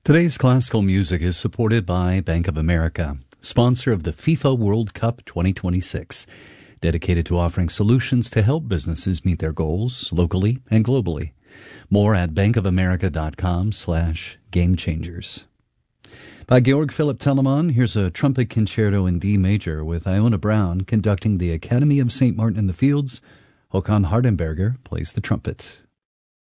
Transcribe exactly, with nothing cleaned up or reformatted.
Today's classical music is supported by Bank of America, sponsor of the FIFA World Cup twenty twenty-six, dedicated to offering solutions to help businesses meet their goals locally and globally. More at bankofamerica.com slash game changers. By Georg Philipp Telemann, here's a trumpet concerto in D major with Iona Brown conducting the Academy of Saint Martin in the Fields. Håkan Hardenberger plays the trumpet.